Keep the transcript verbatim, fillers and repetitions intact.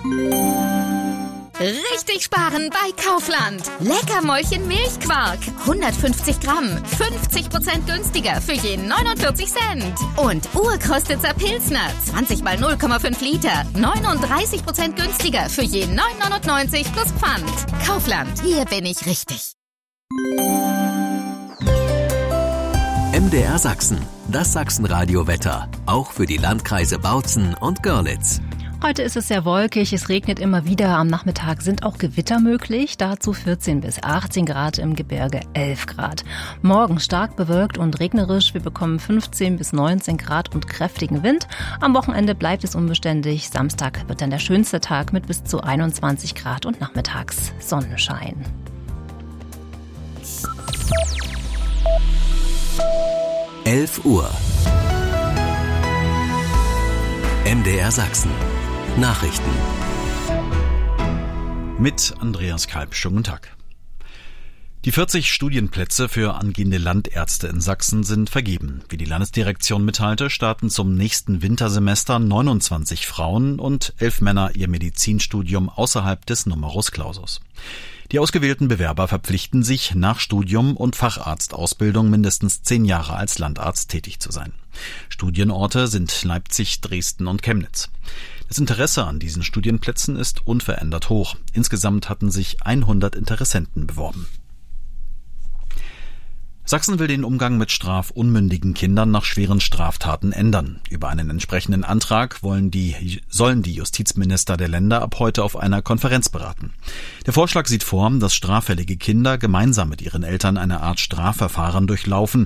Richtig sparen bei Kaufland. Leckermäulchen Milchquark. hundertfünfzig Gramm. fünfzig Prozent günstiger für je neunundvierzig Cent. Und Urkostitzer Pilsner. zwanzig mal null Komma fünf Liter. neununddreißig Prozent günstiger für je neun neunundneunzig plus Pfand. Kaufland. Hier bin ich richtig. M D R Sachsen. Das Sachsenradio-Wetter. Auch für die Landkreise Bautzen und Görlitz. Heute ist es sehr wolkig, es regnet immer wieder. Am Nachmittag sind auch Gewitter möglich, dazu vierzehn bis achtzehn Grad, im Gebirge elf Grad. Morgen stark bewölkt und regnerisch, wir bekommen fünfzehn bis neunzehn Grad und kräftigen Wind. Am Wochenende bleibt es unbeständig, Samstag wird dann der schönste Tag mit bis zu einundzwanzig Grad und nachmittags Sonnenschein. elf Uhr. M D R Sachsen. Nachrichten. Mit Andreas Kalb. Schönen guten Tag. Die vierzig Studienplätze für angehende Landärzte in Sachsen sind vergeben. Wie die Landesdirektion mitteilte, starten zum nächsten Wintersemester neunundzwanzig Frauen und elf Männer ihr Medizinstudium außerhalb des Numerus Clausus. Die ausgewählten Bewerber verpflichten sich, nach Studium und Facharztausbildung mindestens zehn Jahre als Landarzt tätig zu sein. Studienorte sind Leipzig, Dresden und Chemnitz. Das Interesse an diesen Studienplätzen ist unverändert hoch. Insgesamt hatten sich hundert Interessenten beworben. Sachsen will den Umgang mit strafunmündigen Kindern nach schweren Straftaten ändern. Über einen entsprechenden Antrag wollen die, sollen die Justizminister der Länder ab heute auf einer Konferenz beraten. Der Vorschlag sieht vor, dass straffällige Kinder gemeinsam mit ihren Eltern eine Art Strafverfahren durchlaufen,